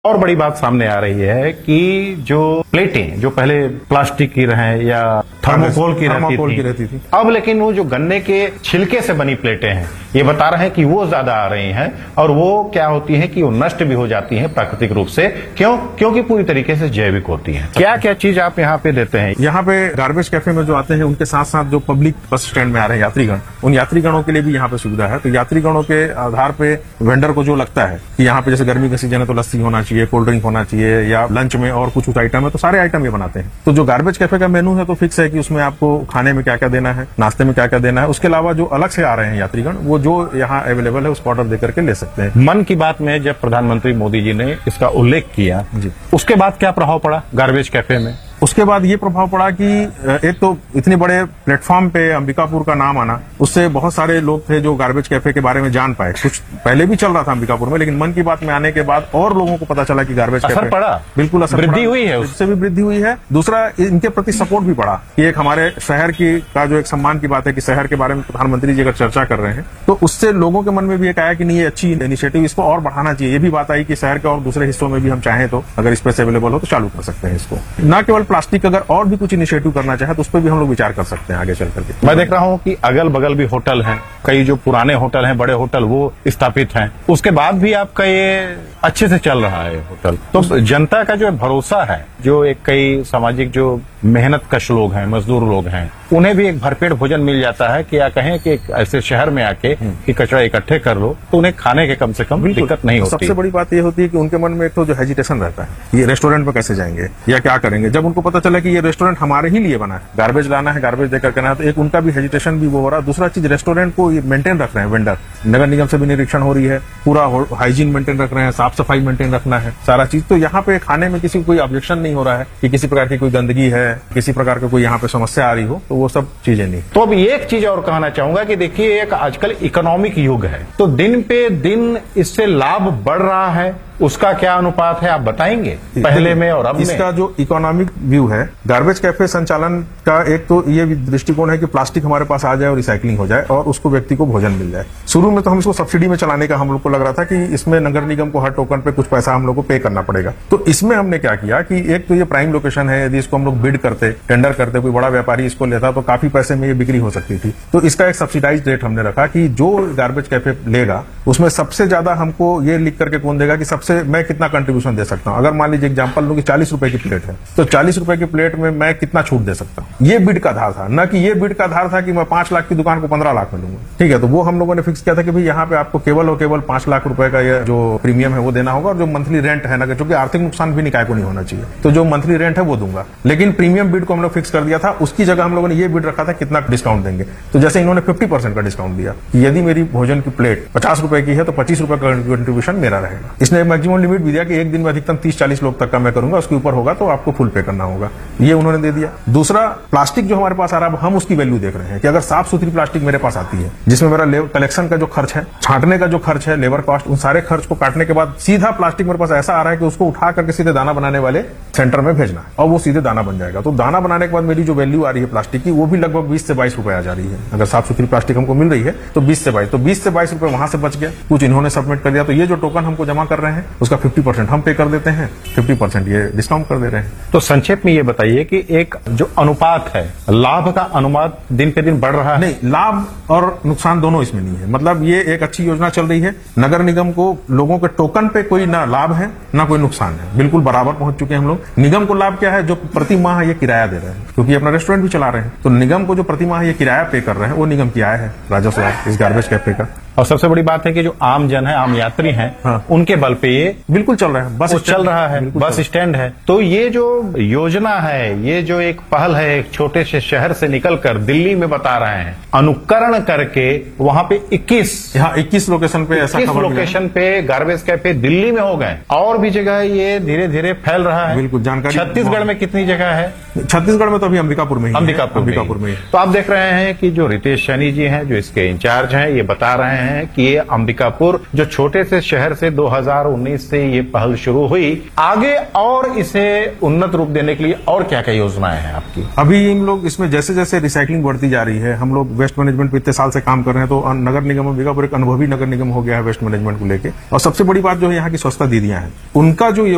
और बड़ी बात सामने आ रही है कि जो प्लेटें जो पहले प्लास्टिक की रहे या थर्मोकोल की रहती थी, अब लेकिन वो जो गन्ने के छिलके से बनी प्लेटें हैं, ये बता रहे हैं कि वो ज्यादा आ रही हैं और वो क्या होती है कि वो नष्ट भी हो जाती हैं प्राकृतिक रूप से। क्योंकि पूरी तरीके से जैविक होती हैं। क्या क्या चीज आप यहाँ पे देते हैं? यहाँ पे गार्बेज कैफे में जो आते हैं उनके साथ साथ जो पब्लिक बस स्टैंड में आ रहे हैं यात्रीगण, उन यात्रीगणों के लिए भी यहाँ पे सुविधा है। तो यात्रीगणों के आधार पे वेंडर को जो लगता है कि यहाँ पे जैसे गर्मी का सीजन है तो लस्सी होना चाहिए, कोल्ड ड्रिंक होना चाहिए, या लंच में और कुछ आइटम है, तो सारे आइटम ये बनाते हैं। तो जो गार्बेज कैफे का मेनू है तो फिक्स है कि उसमें आपको खाने में क्या क्या देना है, नाश्ते में क्या क्या देना है। उसके अलावा जो अलग से आ रहे हैं यात्रीगण, वो जो यहाँ अवेलेबल है उसको ऑर्डर देकर के ले सकते हैं। मन की बात में जब प्रधानमंत्री मोदी जी ने इसका उल्लेख किया जी, उसके बाद क्या प्रभाव पड़ा गार्बेज कैफे में? उसके बाद ये प्रभाव पड़ा कि एक तो इतने बड़े प्लेटफॉर्म पे अंबिकापुर का नाम आना, उससे बहुत सारे लोग थे जो गार्बेज कैफे के बारे में जान पाए। कुछ पहले भी चल रहा था अंबिकापुर में, लेकिन मन की बात में आने के बाद और लोगों को पता चला कि गार्बेज कैफे पड़ा, बिल्कुल असर वृद्धि हुई है, उससे भी वृद्धि हुई है। दूसरा, इनके प्रति सपोर्ट भी बढ़ा कि एक हमारे शहर की का जो एक सम्मान की बात है कि शहर के बारे में प्रधानमंत्री जी अगर चर्चा कर रहे हैं तो उससे लोगों के मन में भी एक आया कि नहीं, ये अच्छी इनिशिएटिव, इसको और बढ़ाना चाहिए। ये भी बात आई कि शहर के और दूसरे हिस्सों में भी हम चाहें तो अगर स्पेस अवेलेबल हो तो चालू कर सकते हैं इसको। न केवल प्लास्टिक, अगर और भी कुछ इनिशिएटिव करना चाहे तो उस पर भी हम लोग विचार कर सकते हैं आगे चल करके। मैं देख रहा हूँ कि अगल बगल भी होटल हैं, कई जो पुराने होटल हैं, बड़े होटल, वो स्थापित हैं। उसके बाद भी आपका ये अच्छे से चल रहा है होटल। तो जनता का जो भरोसा है, जो एक कई सामाजिक जो मेहनत कश लोग हैं, मजदूर लोग हैं, उन्हें भी एक भरपेट भोजन मिल जाता है कि या कहें कि ऐसे शहर में आके कि कचरा इकट्ठे कर लो तो उन्हें खाने के कम से कम दिक्कत नहीं होती। सबसे बड़ी बात ये होती है कि उनके मन में एक तो जो हेजिटेशन रहता है, ये रेस्टोरेंट पे कैसे जाएंगे या क्या करेंगे। जब उनको पता चला कि ये रेस्टोरेंट हमारे ही लिए बना है, गार्बेज लाना है, गार्बेज देकर करना है, तो एक उनका भी हेजिटेशन भी वो हो रहा है। दूसरा चीज, रेस्टोरेंट को मेंटेन रख रहे हैं वेंडर, नगर निगम से भी निरीक्षण हो रही है, पूरा हाइजीन मेंटेन रख रहे हैं, साफ सफाई मेंटेन रखना है, सारा चीज। तो यहाँ पे खाने में किसी को कोई ऑब्जेक्शन नहीं हो रहा है कि किसी प्रकार की कोई गंदगी है, किसी प्रकार का कोई यहाँ पे समस्या आ रही हो, तो वो सब चीजें नहीं। तो अब एक चीज और कहना चाहूंगा कि देखिए, एक आजकल इकोनॉमिक युग है, तो दिन पे दिन इससे लाभ बढ़ रहा है, उसका क्या अनुपात है आप बताएंगे पहले में और अब में? इसका जो इकोनॉमिक व्यू है गार्बेज कैफे संचालन का, एक तो ये दृष्टिकोण है कि प्लास्टिक हमारे पास आ जाए और रिसाइकलिंग हो जाए और उसको व्यक्ति को भोजन मिल जाए। शुरू में तो हम इसको सब्सिडी में चलाने का हम लोग को लग रहा था कि इसमें नगर निगम को हर टोकन पे कुछ पैसा हम लोग को पे करना पड़ेगा। तो इसमें हमने क्या किया कि एक तो ये प्राइम लोकेशन है, यदि इसको हम लोग बिड करते, टेंडर करते, कोई बड़ा व्यापारी इसको लेता तो काफी पैसे में ये बिक्री हो सकती थी। तो इसका एक सब्सिडाइज रेट हमने रखा कि जो गार्बेज कैफे लेगा उसमें सबसे ज्यादा हमको ये लिख करके कौन देगा कि सबसे मैं कितना कंट्रीब्यूशन दे सकता हूं। अगर मान लीजिए एग्जांपल लूं कि 40 रुपए की प्लेट है तो 40 रुपए की प्लेट में मैं कितना छूट दे सकता हूं, ये बिड का आधार था। न कि ये बिड का आधार था कि मैं 5 लाख की दुकान को 15 लाख में लूंगा। ठीक है, तो वो हम लोगों ने फिक्स किया था कि भाई यहाँ पे आपको केवल और केवल 5 लाख रुपए का ये जो प्रीमियम है वो देना होगा और जो मंथली रेंट है ना, क्योंकि आर्थिक नुकसान भी निकाय को नहीं होना चाहिए, तो जो मंथली रेंट है वो दूंगा। लेकिन प्रीमियम बिड को हम लोग फिक्स कर दिया था, उसकी जगह हम लोगों ने ये बिड रखा था कितना डिस्काउंट देंगे। तो जैसे इन्होंने 50% का डिस्काउंट दिया, यदि मेरी भोजन की प्लेट 50 रुपए की है तो 25 रुपए का कंट्रीब्यूशन मेरा रहेगा। इसने मैक्सिमम लिमिट भी दिया कि एक दिन में अधिकतम 30-40 लोग तक का मैं करूंगा, उसके ऊपर होगा तो आपको फुल पे करना होगा, ये उन्होंने दे दिया। दूसरा, प्लास्टिक जो हमारे पास आ रहा है हम उसकी वैल्यू देख रहे हैं कि अगर साफ सुथरी प्लास्टिक मेरे पास आती है जिसमें मेरा कलेक्शन का जो खर्च है, छांटने का जो खर्च है, लेबर कॉस्ट, उन सारे खर्च को काटने के बाद सीधा प्लास्टिक मेरे पास ऐसा आ रहा है कि उसको उठा करके सीधे दाना बनाने वाले सेंटर में भेजना है और वो सीधे दाना बन जाएगा। तो दाना बनाने के बाद मेरी जो वैल्यू आ रही है प्लास्टिक की, वो भी लगभग 20 से 22 रुपए आ जा रही है। अगर साफ सुथरी प्लास्टिक हमको मिल रही है तो 20 से 22 रुपए वहां से बच गया, कुछ इन्होंने सबमिट कर दिया। तो ये जो टोकन हमको जमा कर रहे हैं उसका 50% हम पे कर देते हैं, 50% ये डिस्काउंट कर दे रहे हैं। तो संक्षेप में ये बताइए कि एक जो अनुपात है, लाभ का अनुपात दिन पे दिन बढ़ रहा है? नहीं, लाभ और नुकसान दोनों इसमें नहीं है। मतलब ये एक अच्छी योजना चल रही है। नगर निगम को लोगों के टोकन पे कोई ना लाभ है ना कोई नुकसान है, बिल्कुल बराबर पहुंच चुके हैं हम लोग। निगम को लाभ क्या है, जो प्रति माह ये किराया दे रहे हैं, क्योंकि अपना रेस्टोरेंट भी चला रहे हैं, तो निगम को जो प्रति माह ये किराया पे कर रहे हैं वो निगम की आय है, राजस्व है इस गार्बेज कैफे का। और सबसे बड़ी बात है कि जो आम जन है, आम यात्री हैं, हाँ, उनके बल पे ये बिल्कुल चल रहा है। बस चल रहा है, बस स्टैंड है। तो ये जो योजना है, ये जो एक पहल है, एक छोटे से शहर से निकलकर दिल्ली में बता रहे हैं, अनुकरण करके वहां पे 21 लोकेशन पे, ऐसा 21 लोकेशन पे गार्बेज कैफे दिल्ली में हो गए। और भी जगह ये धीरे धीरे फैल रहा है। बिल्कुल जानकारी। छत्तीसगढ़ में कितनी जगह है? छत्तीसगढ़ में तो अभी अंबिकापुर में ही, अंबिकापुर में। तो आप देख रहे हैं कि जो रितेश सैनी जी हैं, जो इसके इंचार्ज हैं, ये बता रहे हैं कि ये अंबिकापुर जो छोटे से शहर से 2019 से ये पहल शुरू हुई, आगे और इसे उन्नत रूप देने के लिए और क्या क्या योजनाएं हैं आपकी? अभी हम लोग इसमें जैसे जैसे रिसाइकलिंग बढ़ती जा रही है, हम लोग वेस्ट मैनेजमेंट पे इतने साल से काम कर रहे हैं, तो नगर निगम अंबिकापुर एक अनुभवी नगर निगम हो गया है वेस्ट मैनेजमेंट को लेकर। और सबसे बड़ी बात जो है यहाँ की स्वच्छता दीदियां हैं, उनका जो